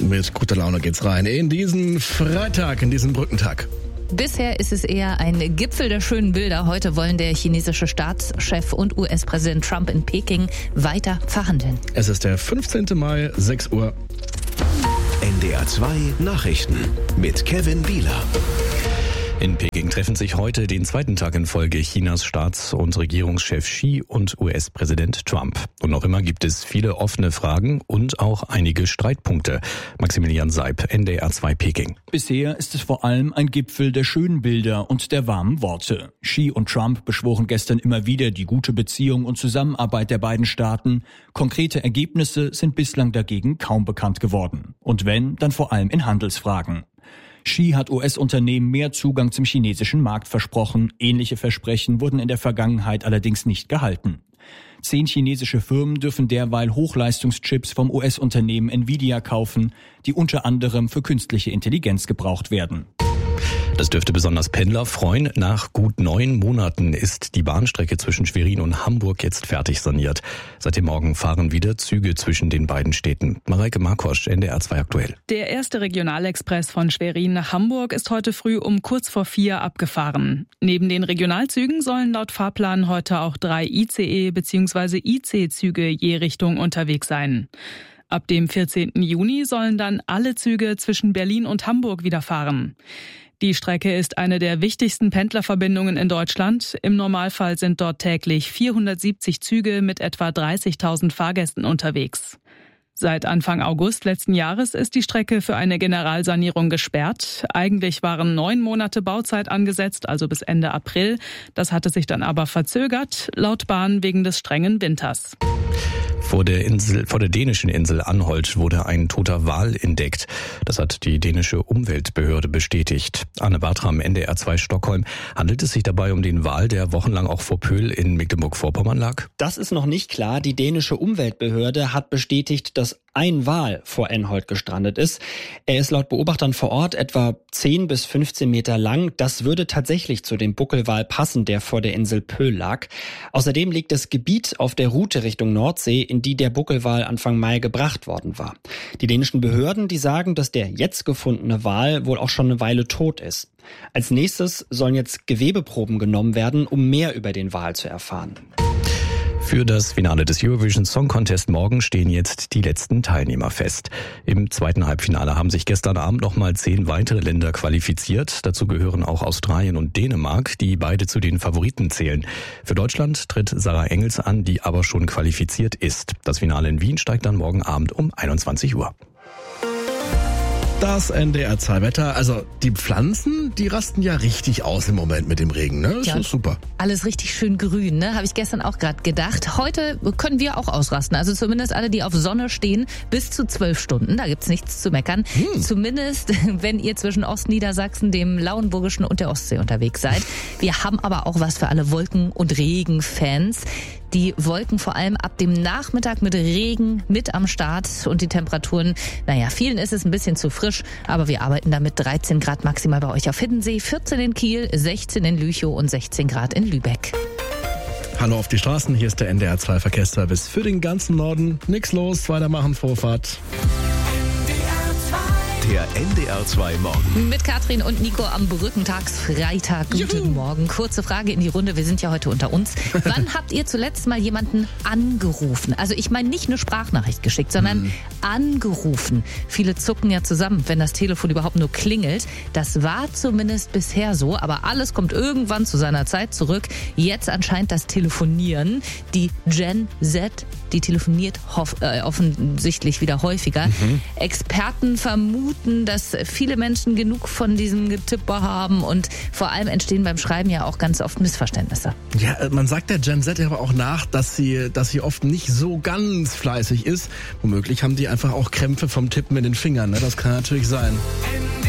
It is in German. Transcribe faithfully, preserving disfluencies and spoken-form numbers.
mit guter Laune geht's rein in diesen Freitag, in diesen Brückentag. Bisher ist es eher ein Gipfel der schönen Bilder. Heute wollen der chinesische Staatschef und U S-Präsident Trump in Peking weiter verhandeln. Es ist der fünfzehnten Mai, sechs Uhr. N D R zwei Nachrichten mit Kevin Bieler. In Peking treffen sich heute den zweiten Tag in Folge Chinas Staats- und Regierungschef Xi und U S-Präsident Trump. Und noch immer gibt es viele offene Fragen und auch einige Streitpunkte. Maximilian Seib, N D R zwei Peking. Bisher ist es vor allem ein Gipfel der schönen Bilder und der warmen Worte. Xi und Trump beschworen gestern immer wieder die gute Beziehung und Zusammenarbeit der beiden Staaten. Konkrete Ergebnisse sind bislang dagegen kaum bekannt geworden. Und wenn, dann vor allem in Handelsfragen. Xi hat U S-Unternehmen mehr Zugang zum chinesischen Markt versprochen. Ähnliche Versprechen wurden in der Vergangenheit allerdings nicht gehalten. Zehn chinesische Firmen dürfen derweil Hochleistungschips vom U S-Unternehmen Nvidia kaufen, die unter anderem für künstliche Intelligenz gebraucht werden. Das dürfte besonders Pendler freuen. Nach gut neun Monaten ist die Bahnstrecke zwischen Schwerin und Hamburg jetzt fertig saniert. Seit dem Morgen fahren wieder Züge zwischen den beiden Städten. Mareike Markosch, N D R zwei aktuell. Der erste Regionalexpress von Schwerin nach Hamburg ist heute früh um kurz vor vier abgefahren. Neben den Regionalzügen sollen laut Fahrplan heute auch drei I C E- bzw. I C-Züge je Richtung unterwegs sein. Ab dem vierzehnten Juni sollen dann alle Züge zwischen Berlin und Hamburg wieder fahren. Die Strecke ist eine der wichtigsten Pendlerverbindungen in Deutschland. Im Normalfall sind dort täglich vierhundertsiebzig Züge mit etwa dreißigtausend Fahrgästen unterwegs. Seit Anfang August letzten Jahres ist die Strecke für eine Generalsanierung gesperrt. Eigentlich waren neun Monate Bauzeit angesetzt, also bis Ende April. Das hatte sich dann aber verzögert, laut Bahn wegen des strengen Winters. Vor der Insel, vor der dänischen Insel Anholt wurde ein toter Wal entdeckt. Das hat die dänische Umweltbehörde bestätigt. Anne Bartram, N D R zwei Stockholm. Handelt es sich dabei um den Wal, der wochenlang auch vor Pöhl in Mecklenburg-Vorpommern lag? Das ist noch nicht klar. Die dänische Umweltbehörde hat bestätigt, dass ein Wal vor Anholt gestrandet ist. Er ist laut Beobachtern vor Ort etwa zehn bis fünfzehn Meter lang. Das würde tatsächlich zu dem Buckelwal passen, der vor der Insel Pöhl lag. Außerdem liegt das Gebiet auf der Route Richtung Nordsee, in die der Buckelwal Anfang Mai gebracht worden war. Die dänischen Behörden, die sagen, dass der jetzt gefundene Wal wohl auch schon eine Weile tot ist. Als nächstes sollen jetzt Gewebeproben genommen werden, um mehr über den Wal zu erfahren. Für das Finale des Eurovision Song Contest morgen stehen jetzt die letzten Teilnehmer fest. Im zweiten Halbfinale haben sich gestern Abend nochmal zehn weitere Länder qualifiziert. Dazu gehören auch Australien und Dänemark, die beide zu den Favoriten zählen. Für Deutschland tritt Sarah Engels an, die aber schon qualifiziert ist. Das Finale in Wien steigt dann morgen Abend um einundzwanzig Uhr. Das N D R zwei Wetter, also die Pflanzen, die rasten ja richtig aus im Moment mit dem Regen, ne? Das ja, ist super. Alles richtig schön grün, ne? Habe ich gestern auch gerade gedacht. Heute können wir auch ausrasten, also zumindest alle, die auf Sonne stehen, bis zu zwölf Stunden, da gibt's nichts zu meckern. Hm. Zumindest, wenn ihr zwischen Ostniedersachsen, dem Lauenburgischen und der Ostsee unterwegs seid. Wir haben aber auch was für alle Wolken- und Regenfans. Die Wolken vor allem ab dem Nachmittag mit Regen mit am Start und die Temperaturen, naja, vielen ist es ein bisschen zu frisch, aber wir arbeiten da mit dreizehn Grad maximal bei euch auf Hiddensee, vierzehn in Kiel, sechzehn in Lüchow und sechzehn Grad in Lübeck. Hallo auf die Straßen, hier ist der N D R zwei Verkehrsservice für den ganzen Norden. Nix los, weitermachen, Vorfahrt. Der N D R zwei Morgen. Mit Katrin und Nico am Brückentagsfreitag. Guten Juhu. Morgen. Kurze Frage in die Runde. Wir sind ja heute unter uns. Wann habt ihr zuletzt mal jemanden angerufen? Also ich meine nicht eine Sprachnachricht geschickt, sondern hm. angerufen. Viele zucken ja zusammen, wenn das Telefon überhaupt nur klingelt. Das war zumindest bisher so, aber alles kommt irgendwann zu seiner Zeit zurück. Jetzt anscheinend das Telefonieren. Die Gen Z, die telefoniert hoff, äh, offensichtlich wieder häufiger. Mhm. Experten vermuten, dass viele Menschen genug von diesem Getipper haben und vor allem entstehen beim Schreiben ja auch ganz oft Missverständnisse. Ja, man sagt der Gen Z aber auch nach, dass sie, dass sie oft nicht so ganz fleißig ist. Womöglich haben die einfach auch Krämpfe vom Tippen in den Fingern, ne? Das kann natürlich sein.